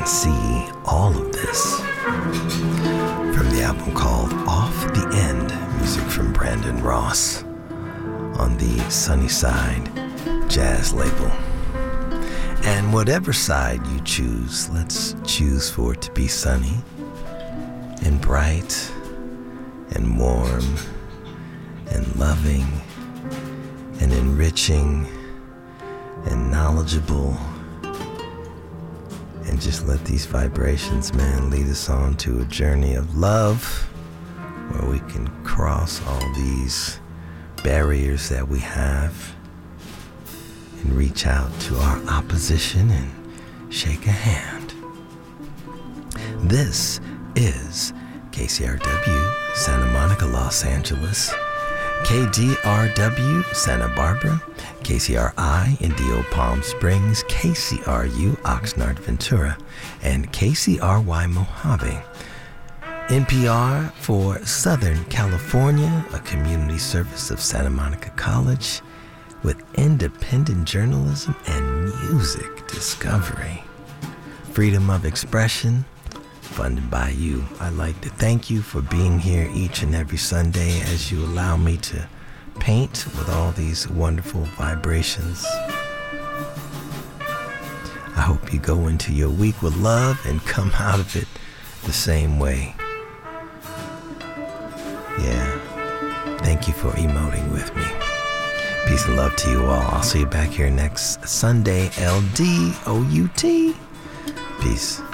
See All of This from the album called Off the End, music from Brandon Ross on the Sunnyside Jazz label. And whatever side you choose, let's choose for it to be sunny and bright and warm and loving and enriching and knowledgeable. And just let these vibrations, man, lead us on to a journey of love where we can cross all these barriers that we have and reach out to our opposition and shake a hand. This is KCRW, Santa Monica, Los Angeles, KDRW, Santa Barbara, KCRI, Indio, Palm Springs, KCRU, Oxnard, Ventura, and KCRY, Mojave. NPR for Southern California, a community service of Santa Monica College with independent journalism and music discovery. Freedom of expression, funded by you. I'd like to thank you for being here each and every Sunday as you allow me to paint with all these wonderful vibrations. I hope you go into your week with love and come out of it the same way. Yeah. Thank you for emoting with me. Peace and love to you all. I'll see you back here next Sunday. LDOUT. Peace.